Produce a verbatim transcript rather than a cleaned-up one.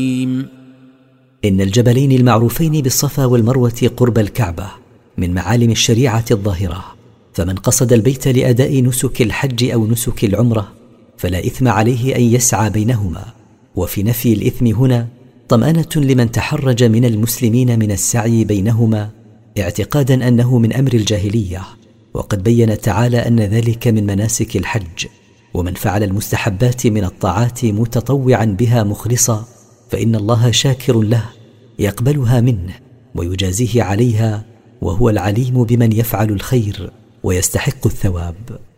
إن الجبلين المعروفين بالصفا والمروة قرب الكعبة من معالم الشريعة الظاهرة، فمن قصد البيت لأداء نسك الحج أو نسك العمرة فلا إثم عليه أن يسعى بينهما. وفي نفي الإثم هنا طمأنة لمن تحرج من المسلمين من السعي بينهما اعتقادا أنه من أمر الجاهلية، وقد بين تعالى أن ذلك من مناسك الحج. ومن فعل المستحبات من الطاعات متطوعا بها مخلصا فإن الله شاكر له يقبلها منه ويجازيه عليها، وهو العليم بمن يفعل الخير ويستحق الثواب.